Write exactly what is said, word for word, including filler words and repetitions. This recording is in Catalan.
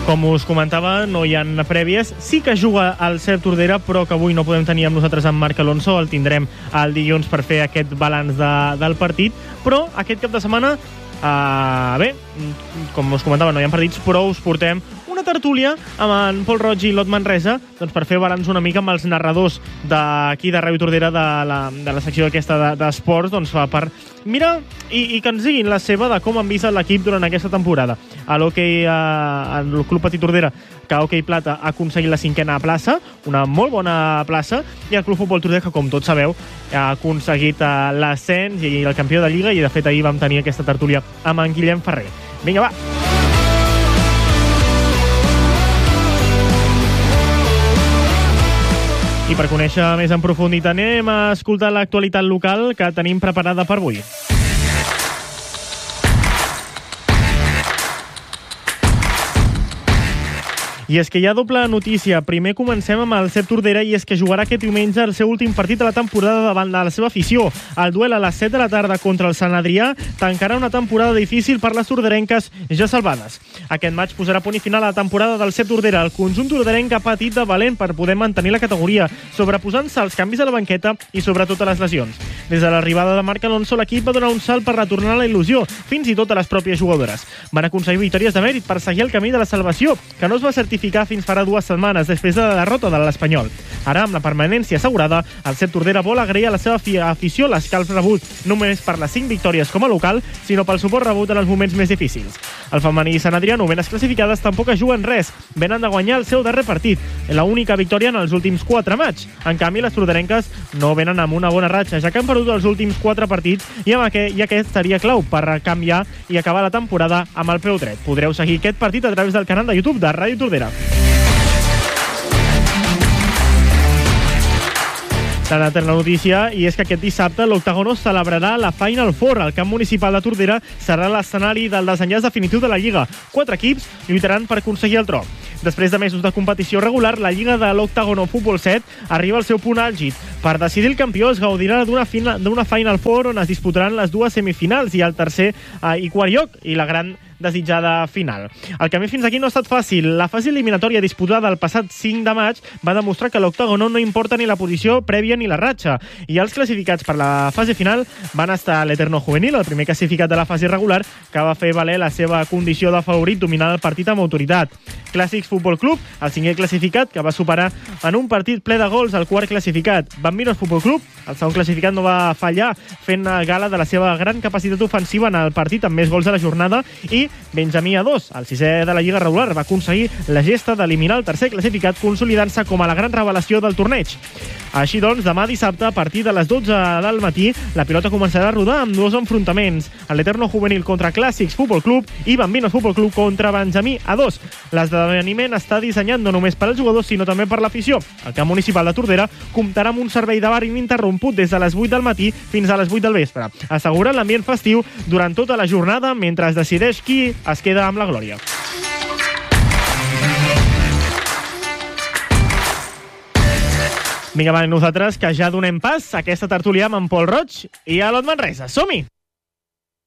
Com us comentava, no hi ha prèvies. Sí que juga el Cep Tordera, però que avui no podem tenir amb nosaltres en Marc Alonso. El tindrem el dilluns per fer aquest balanç de, del partit. Però aquest cap de setmana, uh, bé, com us comentava, no hi ha partits, però us portem una tertúlia amb en Pol Roig i l'Ot Manresa, doncs per fer balanç una mica amb els narradors d'aquí de Ràdio Tordera, de la, de la secció aquesta d'esports, de, doncs per mirar i, i que ens diguin la seva de com han vist l'equip durant aquesta temporada. A l'hoquei, al Club Petit Tordera, que Hoquei Plata ha aconseguit la cinquena plaça, una molt bona plaça, i el Club Futbol Tordera, que com tots sabeu, ha aconseguit l'ascens i el campió de Lliga, i de fet ahir vam tenir aquesta tertúlia amb en Guillem Ferrer. Vinga, va! I per conèixer més en profunditat anem a escoltar l'actualitat local que tenim preparada per avui. I és que hi ha doble notícia. Primer comencem amb el Cep Tordera, i és que jugarà aquest diumenge el seu últim partit de la temporada davant de la seva afició. El duel a les set de la tarda contra el Sant Adrià tancarà una temporada difícil per les torderenques ja salvades. Aquest maig posarà punt i final a la temporada del Cep Tordera. El conjunt torderenc ha patit de valent per poder mantenir la categoria, sobreposant-se als canvis a la banqueta i sobretot a les lesions. Des de l'arribada de Marc Alonso, l'equip va donar un salt per retornar a la il·lusió, fins i tot a les pròpies jugadores. Van aconseguir victòries de mèrit per seguir el camí de la salvació, que no es va certificar fins farà dues setmanes després de la derrota de l'Espanyol. Ara, amb la permanència assegurada, el Cep Tordera vol agrair a la seva afició l'escalf rebut, no només per les cinc victòries com a local, sinó pel suport rebut en els moments més difícils. El femení i Sant Adrià, novenes classificades, tampoc es juguen res. Venen de guanyar el seu darrer partit, la única victòria en els últims quatre matxs. En canvi, les torderenques no venen amb una bona ratxa, ja que han perdut els últims quatre partits, i amb aquest, i aquest seria clau per canviar i acabar la temporada amb el peu dret. Podreu seguir aquest partit a través del canal de YouTube de Ràdio Tordera. S'ha anat en la notícia, i és que aquest dissabte l'Octagono celebrarà la Final Four. El camp municipal de Tordera serà l'escenari del desenllaç definitiu de la Lliga. Quatre equips lluitaran per aconseguir el tro. Després de mesos de competició regular, la Lliga de l'Octagono Futbol set arriba al seu punt àlgid. Per decidir el campió es gaudirà d'una d'una Final Four on es disputaran les dues semifinals i el tercer eh, i quart lloc, i la gran desitjada final. El camí fins aquí no ha estat fàcil. La fase eliminatòria disputada el passat cinc de maig va demostrar que l'Octagono no importa ni la posició prèvia ni la ratxa, i els classificats per la fase final van estar l'Eterno Juvenil, el primer classificat de la fase regular, que va fer valer la seva condició de favorit dominant el partit amb autoritat. Clàssics Futbol Club, el cinquè classificat, que va superar en un partit ple de gols el quart classificat. Bambinos Futbol Club, el segon classificat, no va fallar, fent gala de la seva gran capacitat ofensiva en el partit amb més gols de la jornada, i Benjamí A dos, el sisè de la Lliga regular, va aconseguir la gesta d'eliminar el tercer classificat, consolidant-se com a la gran revelació del torneig. Així doncs, demà dissabte, a partir de les dotze del matí, la pilota començarà a rodar amb dos enfrontaments: l'Eterno Juvenil contra Clàssics Futbol Club i Bambinos Futbol Club contra Benjamí A dos. L'esdeveniment està dissenyat no només per als jugadors, sinó també per l'afició. El camp municipal de Tordera comptarà amb un servei de bar ininterromput des de les vuit del matí fins a les vuit del vespre, assegurant l'ambient festiu durant tota la jornada mentre es decideix qui es queda amb la glòria. Vinga, va, nosaltres que ja donem pas a aquesta tertúlia amb en Pol Roig i a l'Ot Manresa. Som-hi!